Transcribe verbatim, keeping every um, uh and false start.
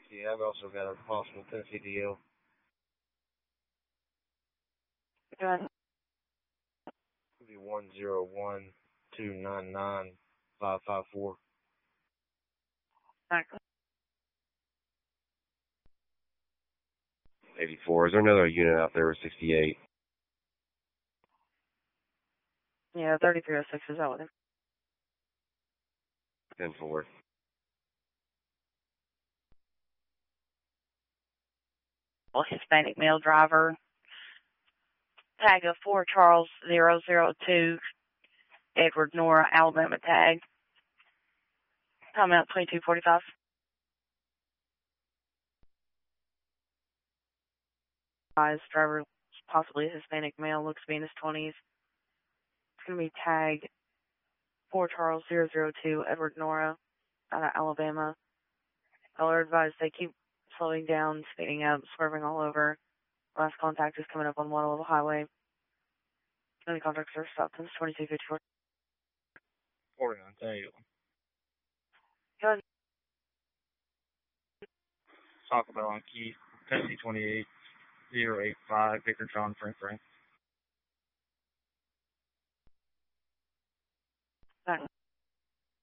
Yeah, I've also got a possible Tennessee D L. Go ahead. It'll be one zero one two nine nine five five four. Back. eighty-four. Is there another unit out there with sixty-eight? Yeah, thirty-three oh six is out with him. ten four. Hispanic male driver. Tag of four Charles zero zero two Edward Nora, Alabama tag. Time out twenty-two forty-five. Eyes driver, possibly a Hispanic male, looks to be in his twenties. It's going to be tag four Charles zero zero two Edward Nora out of Alabama. Caller advised they keep slowing down, speeding up, swerving all over. Last contact is coming up on one level highway. Any contacts are stopped since twenty-two fifty-four. forty-nine, thank you. Go ahead. Taco Bell on Keith, Tennessee twenty-eight zero eight five, Victor John Frank Frank. Back.